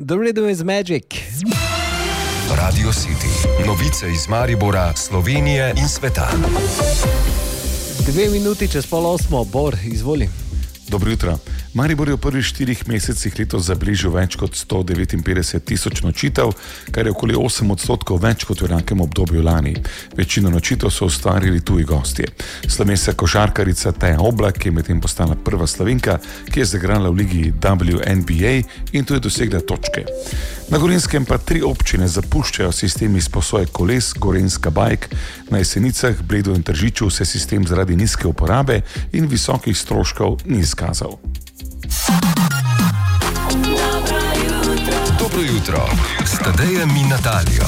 The Rhythm is Magic. Radio City. Novice iz Maribora, Slovenije in sveta. 2 minuti čez 7:30, Bor, izvoli. Dobro jutro. Maribor je v prvih 4 mesecih letos zabeležil več kot 159,000 nočitev, kar je okoli 8% več kot v enakem obdobju lani. Večino nočitev so ustvarili tuji gostje. Slovenska košarkarica Teja Oblak je medtem postala prva Slovenka, ki je zaigrala v ligi WNBA in tu je dosegla točke. Na Gorenjskem pa 3 občine zapuščajo sistem izposoje koles Gorenjska Bike. Na Jesenicah, Bledu in Tržiču se sistem zaradi nizke uporabe in visokih stroškov ni izkazal. Dobro jutro s Tadejem in Natalijo.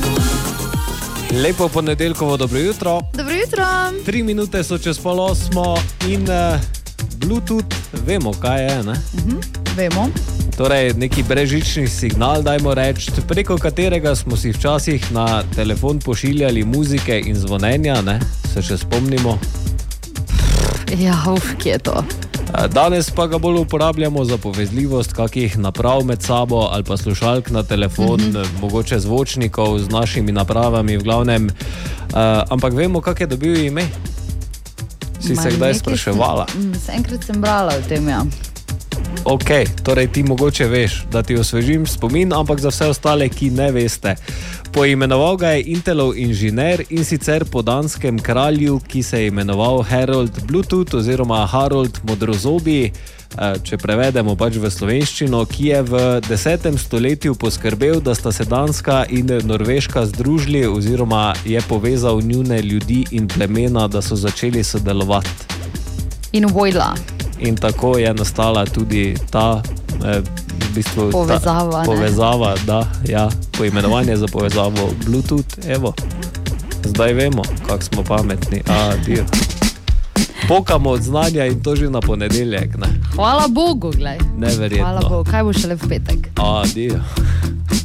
Lepo ponedeljkovo dobro jutro. Dobro jutro. 3 minute so čez 7:30 in Bluetooth, vemo kaj je, ne? Vemo. Torej, neki brezžični signal, dajmo reči, preko katerega smo si včasih na telefon pošiljali muzike in zvonenja, ne? Se še spomnimo? Ja, kje je to? Danes pa ga bolj uporabljamo za povezljivost kakih naprav med sabo ali pa slušalk na telefon, mogoče zvočnikov z našimi napravami v glavnem. Ampak vemo, kak je dobil ime? Si se kdaj spraševala? Enkrat sem brala o tem, ja. Ok, torej ti mogoče veš, da ti osvežim spomin, ampak za vse ostale, ki ne veste. Poimenoval ga je Intelov inženir in sicer po danskem kralju, ki se je imenoval Harold Bluetooth oziroma Harold Modrozobi, če prevedemo pač v slovenščino, ki je v 10. stoletju poskrbel, da sta se Danska in Norveška združili oziroma je povezal njune ljudi in plemena, da so začeli sodelovati. In vojla. In tako je nastala tudi ta v bistvu povezava, povezava, da, ja, poimenovanje za povezavo Bluetooth, evo. Zdaj vemo, kako smo pametni. Adio. Pokamo od znanja in to že na ponedeljek, ne? Hvala Bogu, glej. Neverjetno. Hvala Bogu, kaj bo šele v petek? Adio.